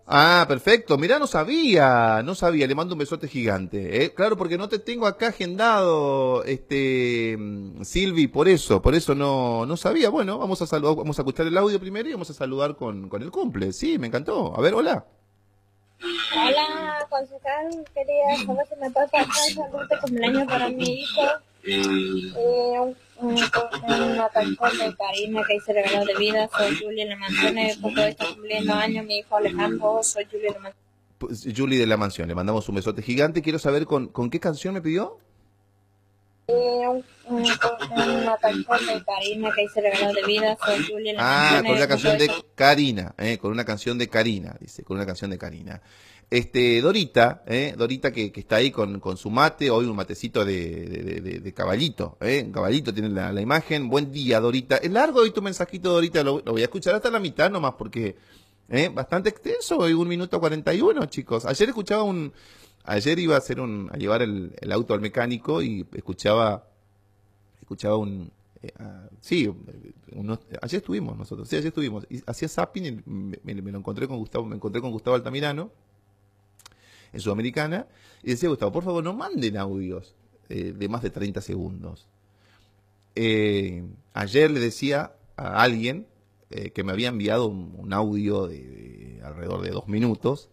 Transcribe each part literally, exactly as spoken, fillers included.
Ah, perfecto. Mirá, no sabía, no sabía. Le mando un besote gigante. ¿Eh? Claro, porque no te tengo acá agendado, este, mm, Silvi, por eso, por eso no, no sabía. Bueno, vamos a saludar, vamos a escuchar el audio primero y vamos a saludar con, con el cumple. Sí, me encantó. A ver, hola. Hola, concejal, quería saber si me puede pasar un saludo de cumpleaños para mi hijo. Eh, un, un, una canción de Karina que dice regalo de vida. Soy Julia de la Mansión, poco está cumpliendo años mi hijo Alejandro. Soy Julia de la Mansión. Pues, Julie de la Mansión, le mandamos un besote gigante. Quiero saber con, con qué canción me pidió. Eh, un, un, una canción de Karina que dice regalo de vida. Soy Julia de la Ah, Mansión. con una canción de Karina, eh, con una canción de Karina, dice, con una canción de Karina. Este, Dorita, eh, Dorita que, que está ahí con, con su mate, hoy un matecito de, de, de, de caballito, eh, un caballito tiene la, la imagen. Buen día, Dorita. Es largo hoy tu mensajito, Dorita, lo, lo voy a escuchar hasta la mitad nomás porque, eh, bastante extenso, hoy un minuto cuarenta y uno, chicos. Ayer escuchaba un, ayer iba a hacer un, a llevar el, el auto al mecánico y escuchaba, escuchaba un, eh, uh, sí, unos, ayer estuvimos nosotros, sí, ayer estuvimos, y hacía zapping y me, me, me lo encontré con Gustavo, me encontré con Gustavo Altamirano en Sudamericana, y decía: Gustavo, por favor, no manden audios eh, de más de treinta segundos. Eh, ayer le decía a alguien eh, que me había enviado un, un audio de, de alrededor de dos minutos.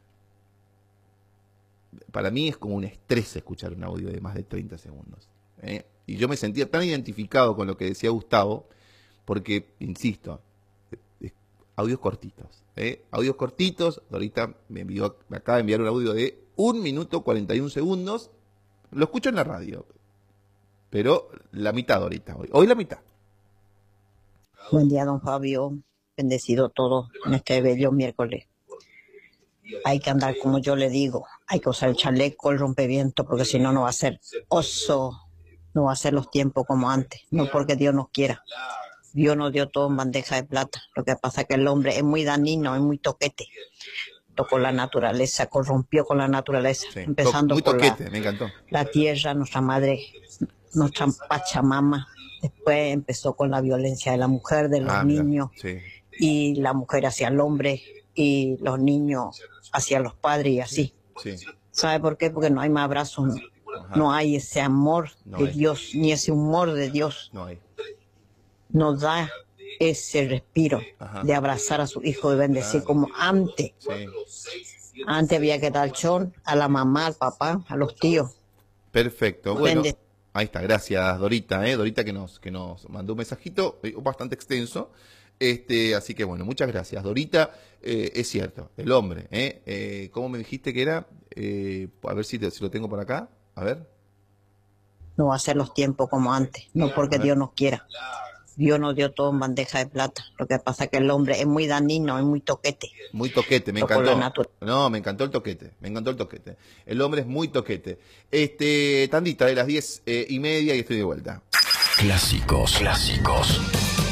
Para mí es como un estrés escuchar un audio de más de treinta segundos. ¿eh? Y yo me sentía tan identificado con lo que decía Gustavo, porque, insisto, eh, audios cortitos. ¿eh? Audios cortitos. Ahorita me, envió, me acaba de enviar un audio de un minuto cuarenta y un segundos. Lo escucho en la radio, pero la mitad ahorita. Hoy, hoy la mitad. Buen día, don Fabio. Bendecido todo en este bello miércoles. Hay que andar como yo le digo. Hay que usar el chaleco, el rompeviento, porque si no, no va a ser oso. No va a ser los tiempos como antes. No porque Dios nos quiera. Dios nos dio todo en bandeja de plata. Lo que pasa es que el hombre es muy dañino, es muy toquete. Tocó la naturaleza, corrompió con la naturaleza. Sí, empezando muy por toquete, la, me encantó. la tierra, nuestra madre, nuestra Pachamama. Después empezó con la violencia de la mujer, de los Ah, mira, niños, sí. y la mujer hacia el hombre, y los niños hacia los padres, y así. Sí. ¿Sabe por qué? Porque no hay más abrazos, no, no hay ese amor No de hay. Dios, ni ese humor de Dios. No hay. Nos da ese respiro Ajá. de abrazar a su hijo, de bendecir Ah, como antes. sí. Antes había que dar chón a la mamá, al papá, a los tíos. Perfecto. Bueno, Bende- ahí está. Gracias, Dorita, ¿eh? Dorita que nos, que nos mandó un mensajito eh, bastante extenso. Este, así que bueno, muchas gracias. Dorita, eh, es cierto, el hombre, ¿eh? Eh, ¿Cómo me dijiste que era? Eh, a ver si, te- si lo tengo por acá. A ver. No va a ser los tiempos como antes, no porque Dios nos quiera. Dios nos dio todo en bandeja de plata. Lo que pasa es que el hombre es muy dañino, es muy toquete. Muy toquete, me Tocó la encantó. natura- No, me encantó el toquete, me encantó el toquete. El hombre es muy toquete. Este, tandita de las diez eh, y media y estoy de vuelta. Clásicos, clásicos.